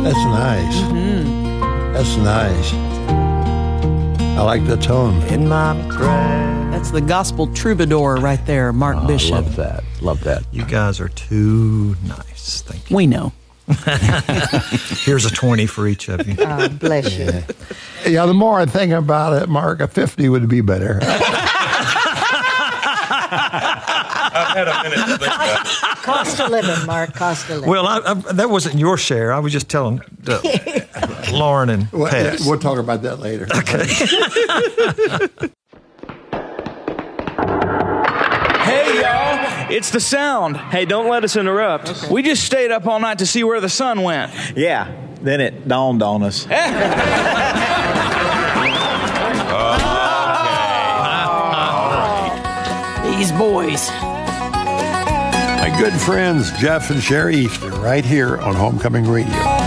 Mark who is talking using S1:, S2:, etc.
S1: That's nice. Mm-hmm. That's nice. I like the tone.
S2: In my prayer.
S3: That's the gospel troubadour right there, Mark Bishop.
S1: Love that. Love that.
S2: You guys are too nice. Thank you.
S3: We know.
S2: Here's a 20 for each of you.
S4: Bless you.
S1: Yeah, the more I think about it, Mark, a 50 would be better.
S5: I've had a minute to think about it.
S4: Cost of living, Mark. Cost of living.
S2: Well, that wasn't your share. I was just telling Lauren and Pat.
S1: We'll talk about that later.
S6: Hey, y'all, it's The Sound. Hey, don't let us interrupt. Okay. We just stayed up all night to see where the sun went.
S7: Yeah, then it dawned on us.
S3: These boys.
S1: My good friends, Jeff and Sherry Easter, right here on Homecoming Radio.